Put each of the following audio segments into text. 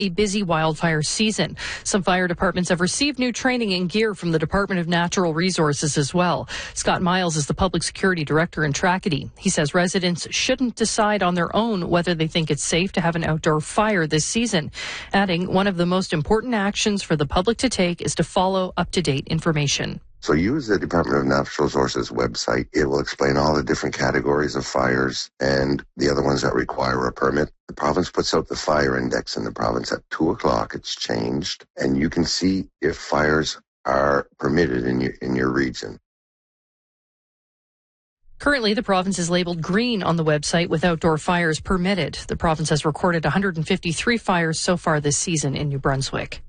a busy wildfire season. Some fire departments have received new training and gear from the Department of Natural Resources as well. Scott Miles is the public security director in Tracadie. He says residents shouldn't decide on their own whether they think it's safe to have an outdoor fire this season, adding one of the most important actions for the public to take is to follow up-to-date information. So use the Department of Natural Resources website. It will explain all the different categories of fires and the other ones that require a permit. The province puts out the fire index in the province at 2:00. It's changed, and you can see if fires are permitted in your region. Currently, the province is labeled green on the website with outdoor fires permitted. The province has recorded 153 fires so far this season in New Brunswick.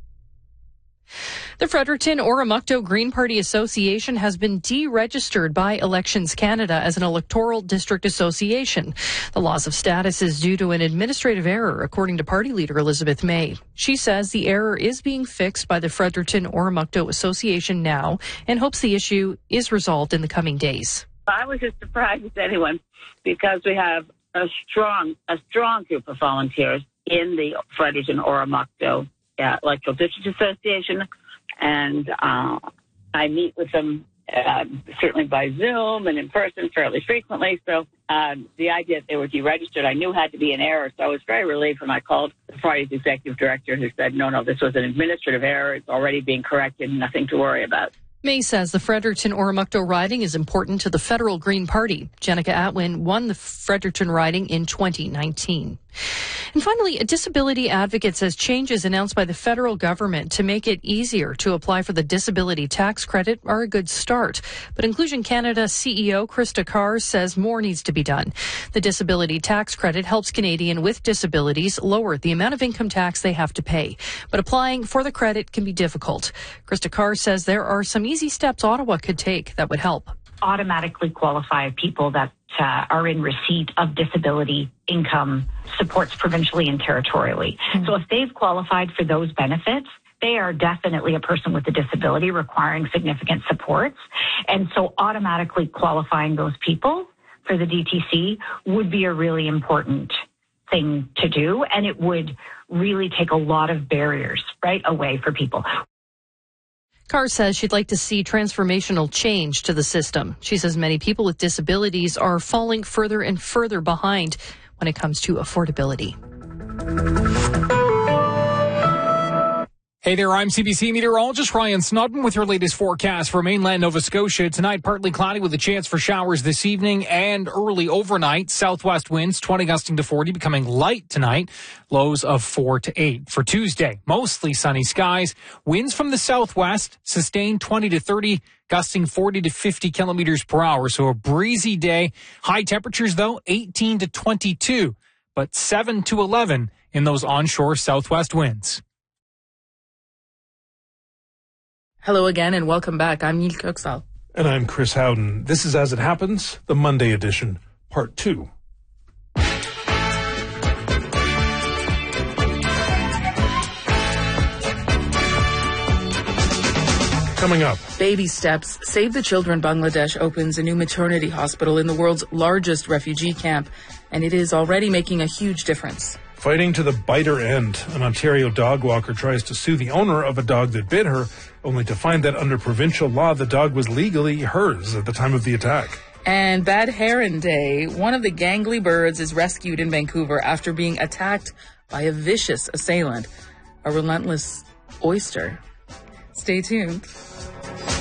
The Fredericton-Oromocto Green Party Association has been deregistered by Elections Canada as an electoral district association. The loss of status is due to an administrative error, according to party leader Elizabeth May. She says the error is being fixed by the Fredericton-Oromocto Association now and hopes the issue is resolved in the coming days. I was as surprised as anyone because we have a strong group of volunteers in the Fredericton-Oromocto Electoral District Association, and I meet with them certainly by Zoom and in person fairly frequently. So the idea that they were deregistered, I knew had to be an error. So I was very relieved when I called the party's executive director, who said, no, this was an administrative error. It's already being corrected, nothing to worry about. May says the Fredericton-Oromocto riding is important to the federal Green Party. Jenica Atwin won the Fredericton riding in 2019. And finally, a disability advocate says changes announced by the federal government to make it easier to apply for the disability tax credit are a good start. But Inclusion Canada CEO Krista Carr says more needs to be done. The disability tax credit helps Canadians with disabilities lower the amount of income tax they have to pay. But applying for the credit can be difficult. Krista Carr says there are some easy steps Ottawa could take that would help. Automatically qualify people that are in receipt of disability income supports provincially and territorially. So if they've qualified for those benefits, they are definitely a person with a disability requiring significant supports. And so automatically qualifying those people for the DTC would be a really important thing to do. And it would really take a lot of barriers right away for people. Carr says she'd like to see transformational change to the system. She says many people with disabilities are falling further and further behind when it comes to affordability. Hey there, I'm CBC meteorologist Ryan Snodden with your latest forecast for mainland Nova Scotia. Tonight, partly cloudy with a chance for showers this evening and early overnight. Southwest winds 20 gusting to 40, becoming light tonight. Lows of 4 to 8. For Tuesday, mostly sunny skies. Winds from the southwest sustained 20 to 30, gusting 40 to 50 kilometers per hour. So a breezy day. High temperatures, though, 18 to 22, but 7 to 11 in those onshore southwest winds. Hello again and welcome back. I'm Neil Coxall. And I'm Chris Howden. This is As It Happens, the Monday edition, part 2. Coming up. Baby steps. Save the Children Bangladesh opens a new maternity hospital in the world's largest refugee camp, and it is already making a huge difference. Fighting to the biter end, an Ontario dog walker tries to sue the owner of a dog that bit her, only to find that under provincial law, the dog was legally hers at the time of the attack. And Bad Heron Day. One of the gangly birds is rescued in Vancouver after being attacked by a vicious assailant, a relentless oyster. Stay tuned.